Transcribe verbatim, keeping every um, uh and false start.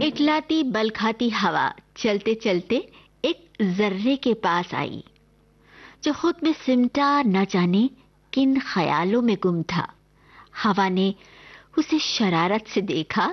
इटलाती बल खाती हवा चलते चलते एक जर्रे के पास आई, जो खुद में सिमटा न जाने किन ख्यालों में गुम था। हवा ने उसे शरारत से देखा